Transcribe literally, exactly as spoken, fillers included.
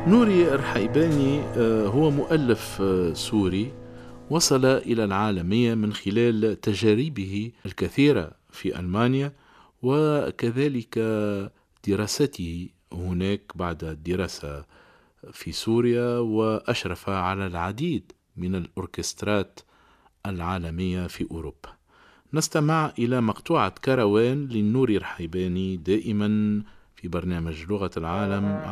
نوري الرحيباني آه، هو مؤلف آه، سوري وصل إلى العالمية من خلال تجاربه الكثيرة في ألمانيا، وكذلك دراسته هناك بعد الدراسة في سوريا، وأشرف على العديد من الأوركسترات العالمية في أوروبا. نستمع إلى مقطوعة كروان للنوري الرحيباني دائما في برنامج لغة العالم.